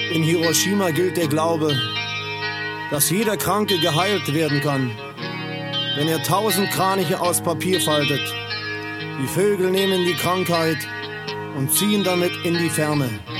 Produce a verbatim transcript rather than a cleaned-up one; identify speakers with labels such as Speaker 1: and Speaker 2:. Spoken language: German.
Speaker 1: In Hiroshima gilt der Glaube, dass jeder Kranke geheilt werden kann, wenn er tausend Kraniche aus Papier faltet. Die Vögel nehmen die Krankheit und ziehen damit in die Ferne.